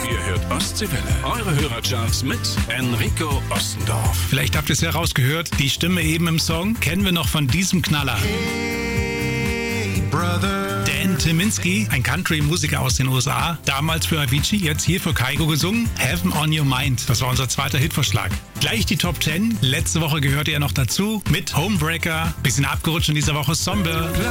Ihr hört Ostseewelle. Eure Hörercharts mit Enrico Ostendorf. Vielleicht habt ihr es ja rausgehört, die Stimme eben im Song kennen wir noch von diesem Knaller. Hey, brother. Dan Tyminski, ein Country-Musiker aus den USA, damals für Avicii, jetzt hier für Kygo gesungen, Heaven on Your Mind. Das war unser zweiter Hitvorschlag. Gleich die Top 10. Letzte Woche gehörte er noch dazu mit Homebreaker. Bisschen abgerutscht in dieser Woche Somber.